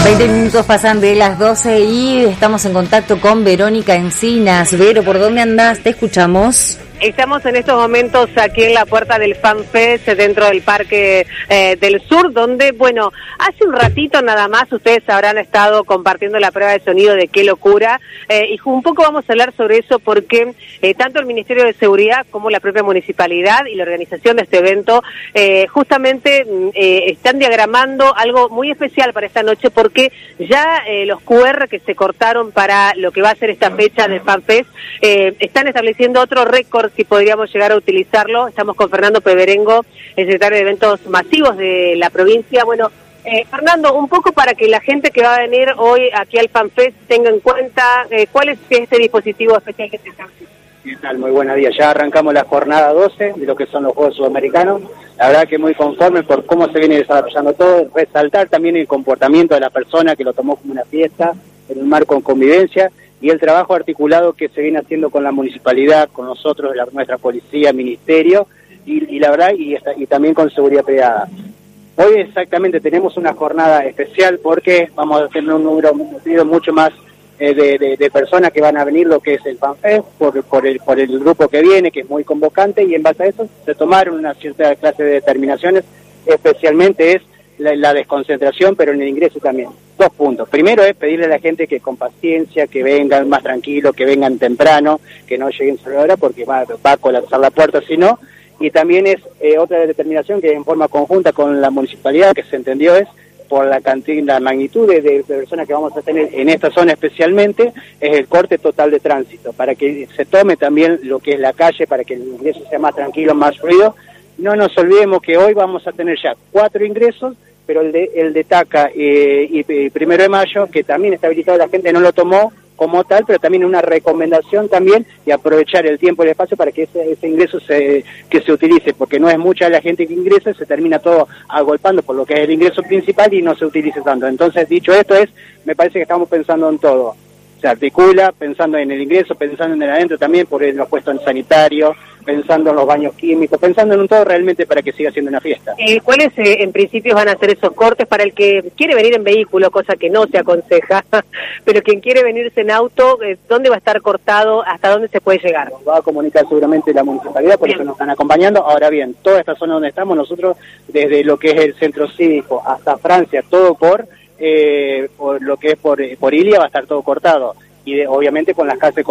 20 minutos pasan de las 12 y estamos en contacto con Verónica Encinas. Vero, ¿por dónde andás? Te escuchamos. Estamos en estos momentos aquí en la puerta del FanFest, dentro del Parque del Sur, donde, bueno, hace un ratito nada más ustedes habrán estado compartiendo la prueba de sonido de Qué Locura, y un poco vamos a hablar sobre eso porque tanto el Ministerio de Seguridad como la propia municipalidad y la organización de este evento justamente están diagramando algo muy especial para esta noche, porque ya los QR que se cortaron para lo que va a ser esta fecha del FanFest están estableciendo otro récord, si podríamos llegar a utilizarlo. Estamos con Fernando Peberengo, el secretario de Eventos Masivos de la provincia. Bueno, Fernando, un poco para que la gente que va a venir hoy aquí al FanFest tenga en cuenta cuál es este dispositivo especial que se está haciendo. ¿Qué tal? Muy buenos días. Ya arrancamos la jornada 12 de lo que son los Juegos Sudamericanos. La verdad que muy conforme por cómo se viene desarrollando todo. Resaltar también el comportamiento de la persona que lo tomó como una fiesta, en un marco de convivencia, y el trabajo articulado que se viene haciendo con la municipalidad, con nosotros, nuestra policía, ministerio, y la verdad, y también con seguridad privada. Hoy exactamente tenemos una jornada especial porque vamos a tener un número mucho más de personas que van a venir, lo que es el FanFest, por el grupo que viene, que es muy convocante, y en base a eso se tomaron una cierta clase de determinaciones, especialmente es la desconcentración, pero en el ingreso también. 2 puntos. Primero es pedirle a la gente que con paciencia, que vengan más tranquilos, que vengan temprano, que no lleguen sobre hora porque va a colapsar la puerta si no. Y también es otra determinación que en forma conjunta con la municipalidad, que se entendió, es por la magnitud de personas que vamos a tener en esta zona especialmente, es el corte total de tránsito, para que se tome también lo que es la calle, para que el ingreso sea más tranquilo, más fluido. No nos olvidemos que hoy vamos a tener ya 4 ingresos, pero el de Taca y 1 de Mayo, que también está habilitado, la gente no lo tomó como tal, pero también una recomendación también, y aprovechar el tiempo y el espacio para que ese ingreso se utilice, porque no es mucha la gente que ingresa, se termina todo agolpando por lo que es el ingreso principal y no se utilice tanto. Entonces, dicho esto, me parece que estamos pensando en todo. Se articula, pensando en el ingreso, pensando en el adentro también, por los puestos en sanitario, pensando en los baños químicos, pensando en un todo realmente para que siga siendo una fiesta. ¿Cuáles en principio van a ser esos cortes para el que quiere venir en vehículo, cosa que no se aconseja, pero quien quiere venirse en auto, dónde va a estar cortado, hasta dónde se puede llegar? Nos va a comunicar seguramente la municipalidad, por eso nos están acompañando. Ahora bien, toda esta zona donde estamos nosotros, desde lo que es el centro cívico hasta Francia, todo por lo que es por Ilia, va a estar todo cortado. Y obviamente con las calles,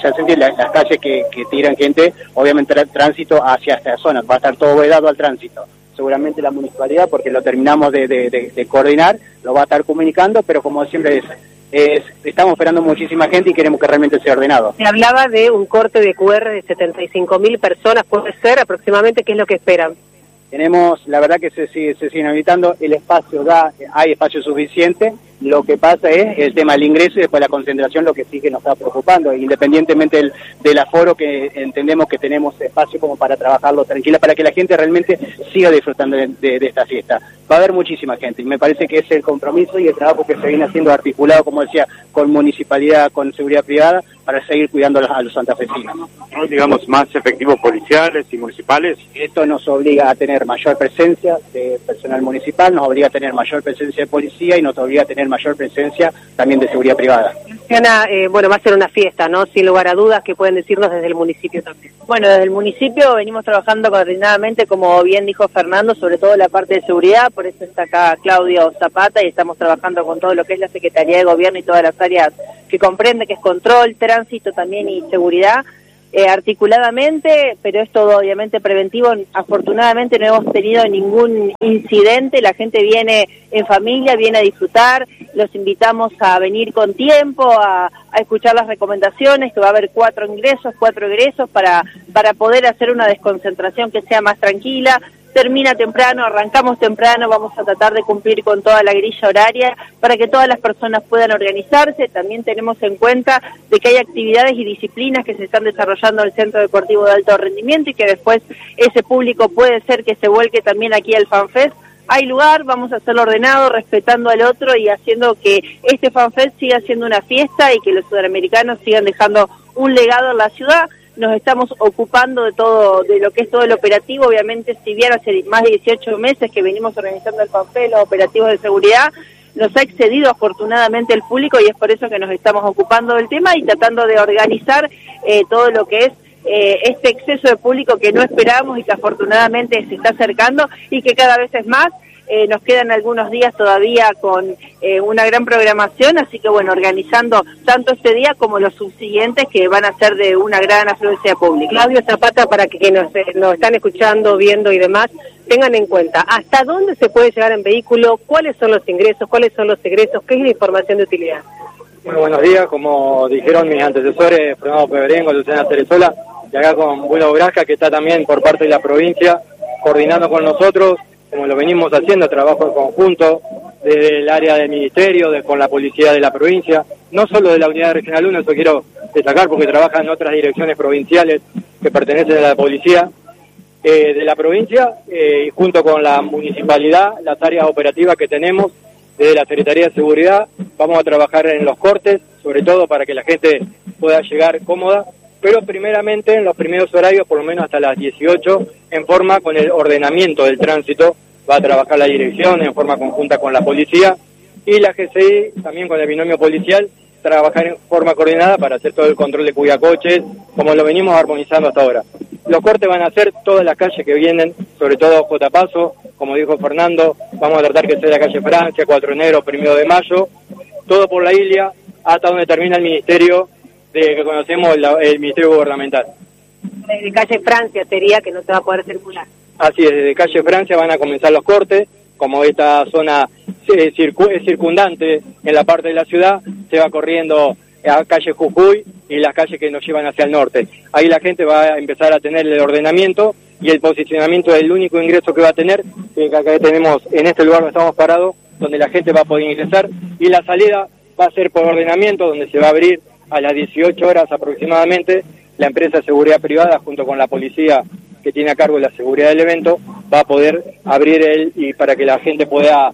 las calles que tiran gente, obviamente tránsito hacia esta zona, va a estar todo vedado al tránsito. Seguramente la municipalidad, porque lo terminamos de coordinar, lo va a estar comunicando, pero como siempre estamos esperando muchísima gente y queremos que realmente sea ordenado. Se hablaba de un corte de QR de 75.000 personas, ¿puede ser aproximadamente? ¿Qué es lo que esperan? Tenemos, la verdad que se siguen habilitando, el espacio hay espacio suficiente. Lo que pasa es el tema del ingreso y después la concentración, lo que sí que nos está preocupando, independientemente del aforo, que entendemos que tenemos espacio como para trabajarlo tranquila, para que la gente realmente siga disfrutando de esta fiesta. Va a haber muchísima gente y me parece que es el compromiso y el trabajo que se viene haciendo articulado, como decía, con municipalidad, con seguridad privada, para seguir cuidando a los santafesinos. ¿No, digamos, más efectivos policiales y municipales? Esto nos obliga a tener mayor presencia de personal municipal, nos obliga a tener mayor presencia de policía y nos obliga a tener mayor presencia también de seguridad privada. Bueno, va a ser una fiesta, ¿no? Sin lugar a dudas, que pueden decirnos desde el municipio también. Bueno, desde el municipio venimos trabajando coordinadamente, como bien dijo Fernando, sobre todo la parte de seguridad, por eso está acá Claudio Zapata y estamos trabajando con todo lo que es la Secretaría de Gobierno y todas las áreas que comprende, que es control, tránsito también y seguridad, articuladamente, pero es todo obviamente preventivo. Afortunadamente no hemos tenido ningún incidente, la gente viene en familia, viene a disfrutar, los invitamos a venir con tiempo, a escuchar las recomendaciones, que va a haber 4 egresos para poder hacer una desconcentración que sea más tranquila. Termina temprano, arrancamos temprano, vamos a tratar de cumplir con toda la grilla horaria para que todas las personas puedan organizarse. También tenemos en cuenta de que hay actividades y disciplinas que se están desarrollando en el Centro Deportivo de Alto Rendimiento y que después ese público puede ser que se vuelque también aquí al FanFest. Hay lugar, vamos a hacerlo ordenado, respetando al otro y haciendo que este FanFest siga siendo una fiesta y que los sudamericanos sigan dejando un legado en la ciudad. Nos estamos ocupando de todo, de lo que es todo el operativo. Obviamente, si bien hace más de 18 meses que venimos organizando el FanFest, los operativos de seguridad, nos ha excedido afortunadamente el público, y es por eso que nos estamos ocupando del tema y tratando de organizar todo lo que es este exceso de público que no esperábamos y que afortunadamente se está acercando y que cada vez es más. Nos quedan algunos días todavía con una gran programación, así que bueno, organizando tanto este día como los subsiguientes, que van a ser de una gran afluencia pública. Claudio Zapata, para que nos están escuchando, viendo y demás, tengan en cuenta hasta dónde se puede llegar en vehículo, cuáles son los ingresos, cuáles son los egresos, qué es la información de utilidad. Bueno, buenos días, como dijeron mis antecesores, Fernando Peberengo, Luciana Cerezola, y acá con Bueno Brasca, que está también por parte de la provincia, coordinando con nosotros, como lo venimos haciendo, trabajo en conjunto, desde el área del ministerio, con la policía de la provincia, no solo de la unidad regional 1, eso quiero destacar porque trabajan en otras direcciones provinciales que pertenecen a la policía de la provincia, junto con la municipalidad, las áreas operativas que tenemos, desde la Secretaría de Seguridad, vamos a trabajar en los cortes, sobre todo para que la gente pueda llegar cómoda, pero primeramente en los primeros horarios, por lo menos hasta las 18, en forma con el ordenamiento del tránsito, va a trabajar la dirección en forma conjunta con la policía, y la GCI también con el binomio policial, trabajar en forma coordinada para hacer todo el control de cuidacoches, como lo venimos armonizando hasta ahora. Los cortes van a ser todas las calles que vienen, sobre todo J. Paso, como dijo Fernando, vamos a tratar que sea la calle Francia, 4 de enero, 1 de mayo, todo por la Ilia, hasta donde termina el ministerio que conocemos, el Ministerio Gubernamental. Desde calle Francia sería que no se va a poder circular. Así es, desde calle Francia van a comenzar los cortes, como esta zona es circundante en la parte de la ciudad, se va corriendo a calle Jujuy y las calles que nos llevan hacia el norte. Ahí la gente va a empezar a tener el ordenamiento y el posicionamiento del único ingreso que va a tener, que acá tenemos en este lugar donde estamos parados, donde la gente va a poder ingresar, y la salida va a ser por ordenamiento, donde se va a abrir a las 18 horas aproximadamente. La empresa de seguridad privada, junto con la policía que tiene a cargo la seguridad del evento, va a poder abrir y para que la gente pueda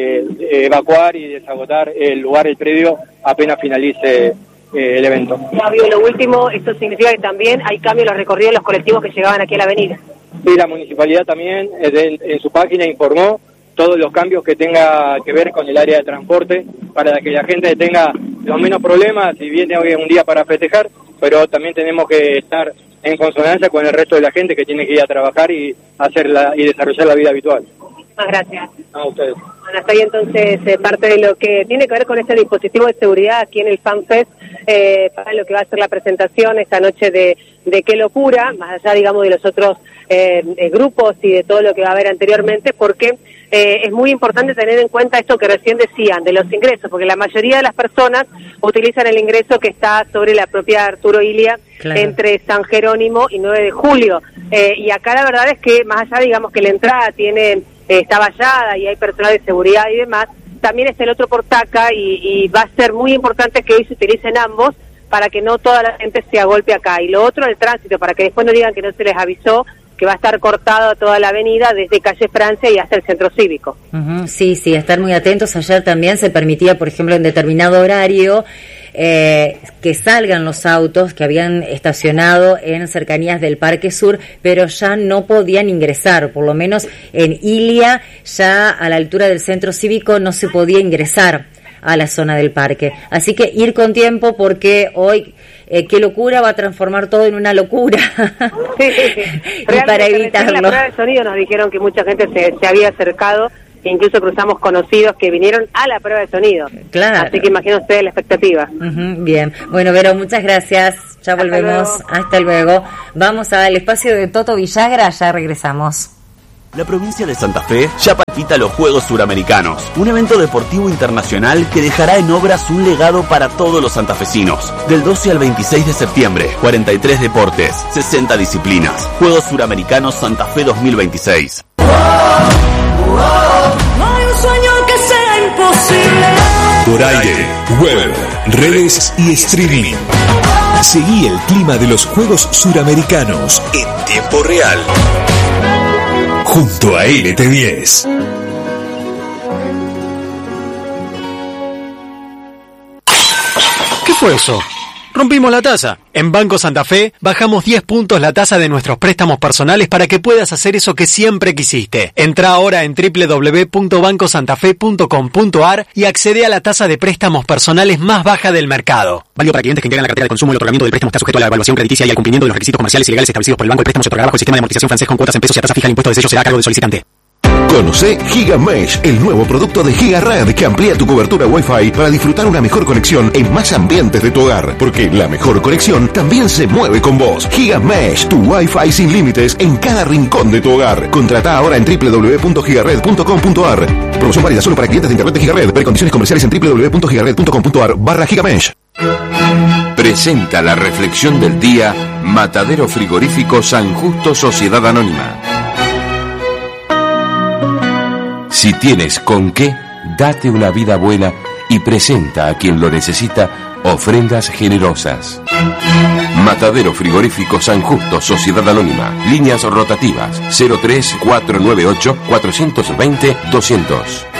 evacuar y desagotar el lugar, el predio, apenas finalice el evento. Fabio, lo último, esto significa que también hay cambio en los recorridos de los colectivos que llegaban aquí a la avenida. Sí, la municipalidad también en su página informó todos los cambios que tenga que ver con el área de transporte, para que la gente tenga los menos problemas, si viene hoy es un día para festejar, pero también tenemos que estar en consonancia con el resto de la gente que tiene que ir a trabajar y y desarrollar la vida habitual. Muchas gracias. A ustedes. Bueno, hasta ahí entonces parte de lo que tiene que ver con este dispositivo de seguridad aquí en el FanFest, para lo que va a ser la presentación esta noche de Qué Locura, más allá, digamos, de los otros grupos y de todo lo que va a haber anteriormente, porque es muy importante tener en cuenta esto que recién decían, de los ingresos, porque la mayoría de las personas utilizan el ingreso que está sobre la propia Arturo Illia, claro, entre San Jerónimo y 9 de julio. Y acá la verdad es que, más allá, digamos, que la entrada está vallada y hay personal de seguridad y demás, también está el otro portaca y va a ser muy importante que hoy se utilicen ambos para que no toda la gente se agolpe acá. Y lo otro, el tránsito, para que después no digan que no se les avisó, que va a estar cortado toda la avenida desde calle Francia y hasta el centro cívico. Sí, estar muy atentos. Ayer también se permitía, por ejemplo, en determinado horario, que salgan los autos que habían estacionado en cercanías del Parque Sur, pero ya no podían ingresar, por lo menos en Illia, ya a la altura del centro cívico no se podía ingresar a la zona del parque. Así que ir con tiempo, porque hoy Qué Locura va a transformar todo en una locura. Y para evitarlo. En la prueba de sonido nos dijeron que mucha gente se había acercado, e incluso cruzamos conocidos que vinieron a la prueba de sonido. Claro. Así que imaginen ustedes la expectativa. Bien. Bueno, Vero, muchas gracias. Ya volvemos. Hasta luego. Vamos al espacio de Toto Villagra, ya regresamos. La provincia de Santa Fe ya palpita los Juegos Suramericanos, un evento deportivo internacional que dejará en obras un legado para todos los santafesinos. Del 12 al 26 de septiembre, 43 deportes, 60 disciplinas. Juegos Suramericanos Santa Fe 2026. No hay un sueño que sea imposible. Por aire, web, redes y streaming. Seguí el clima de los Juegos Suramericanos en tiempo real, junto a LT10. ¿Qué fue eso? rompimos la tasa. En Banco Santa Fe bajamos 10 puntos la tasa de nuestros préstamos personales para que puedas hacer eso que siempre quisiste. Entra ahora en www.bancosantafe.com.ar y accede a la tasa de préstamos personales más baja del mercado. Válido para clientes que integran la cartera de consumo. El otorgamiento del préstamo está sujeto a la evaluación crediticia y al cumplimiento de los requisitos comerciales y legales establecidos por el banco. El préstamo se otorgará bajo el sistema de amortización francés con cuotas en pesos y a tasa fija. El impuesto de sello será a cargo del solicitante. Conoce GigaMesh, el nuevo producto de GigaRed que amplía tu cobertura Wi-Fi para disfrutar una mejor conexión en más ambientes de tu hogar, porque la mejor conexión también se mueve con vos. GigaMesh, tu Wi-Fi sin límites en cada rincón de tu hogar. Contrata ahora en www.gigared.com.ar. Promoción válida solo para clientes de internet de GigaRed. Ver condiciones comerciales en www.gigared.com.ar/GigaMesh. Presenta la reflexión del día Matadero Frigorífico San Justo Sociedad Anónima. Si tienes con qué, date una vida buena y presenta a quien lo necesita ofrendas generosas. Matadero Frigorífico San Justo Sociedad Anónima. Líneas rotativas 03498 420 200.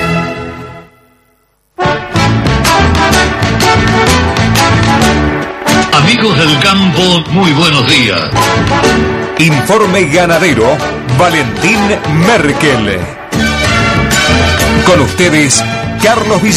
Amigos del campo, muy buenos días. Informe ganadero, Valentín Merkel. Con ustedes, Carlos Villar.